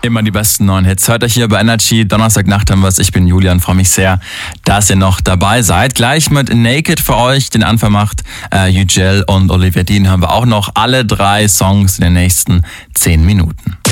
Immer die besten neuen Hits. Hört euch hier bei Energy. Donnerstagnacht haben wir es. Ich bin Julian, freue mich sehr, dass ihr noch dabei seid. Gleich mit Naked für euch. Den Anfang macht Yücel und Olivia Dean haben wir auch noch. Alle 3 Songs in den nächsten 10 Minuten.